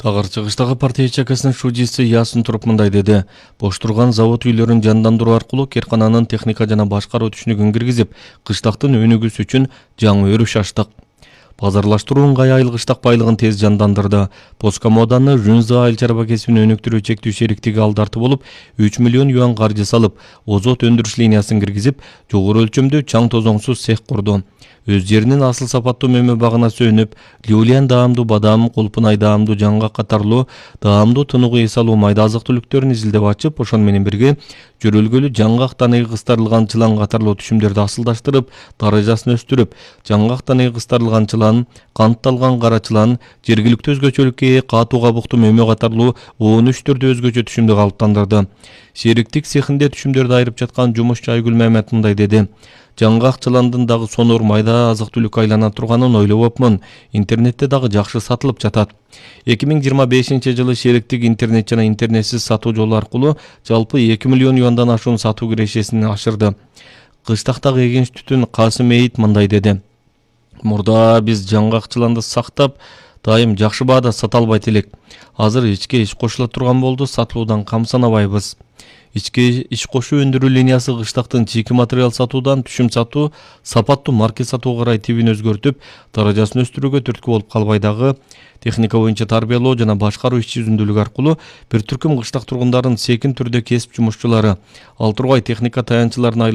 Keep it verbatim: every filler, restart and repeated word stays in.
Тагыр чыгыштагы партия ячейкасынын шужиси Ясын туруп мындай деди. Бош турган завод үйлөрүн жандандыруу аркылуу керкананын техника жана башкаруу түшүнүгүн киргизип, кыштактын өнүгүүсү үчүн жаңы өрүш ачтык. Базарлаштыруу ыңгай айыл кыштак байлыгын тез жандандырды. Поскомоданы Жунза айыл чарба кесибин өнүктүрүү чектүү шериктиги алдарты болуп, үч миллион юан каржы салып, озот өндүрүш линиясын киргизип, жогору өлчөмдүү чаң тозоңсуз цех курду. Өз жеринин асыл сапаттуу мөмө багына сүйүнүп, Люлиан даамдуу бадам, Кулпунай даамдуу жаңгак катарлуу даамдуу тынугу эс алуу майда азык түлүктөрүн изилдеп ачып, ошону менен бирге жөрөлгөлүү жаңгак таныгы кыстырылган чылан катарлуу түшүмдөрдү асылдаштырып, даражасын өстүрүп, жаңгак таныгы кыстырылган чылан, кантталган кара чылан, жергиликтүү өзгөчөлүккө ээ катуу кабыктуу мөмө катарлуу он үч түрдүү өзгөчө түшүмдү калыптандырды. Шериктик цехинде түшүмдөрдү айырып жаткан жумушчу Айгүл Мамед мындай деди. Жаңгак чыландын дагы сонор майда азык түлүк айлана турганын ойлобопмун. Интернетте дагы жакшы сатылып жатат. эки миң жыйырма бешинчи жылы шериктик интернет жана интернетсиз сатуу жолу аркылуу жалпы эки миллион юандан ашуун сатуу кирешесин ашырды. Кыштактагы эгинч түтүн Касым Эйит мындай деди. Мурда биз жаңгак чыланды сактап, дайым жакшы баада сата албайт элек. Азыр ичке иш кошула турган болду, сатылуудан кам санабайбыз. Ичке иш кошуу өндүрүү линиясы кыштактын чийки материал сатуудан түшүм сатуу, сапаттуу маркет сатууга карай тибин өзгөртүп, даражасын өстүрүүгө түрткү болуп калбай дагы техника боюнча тарбиялоо жана башкаруу иш жүзүндүүлүгү аркылуу бир түркүм кыштак тургундарын секин түрдө кесип жумушчулары, ал тургай техника таянчыларын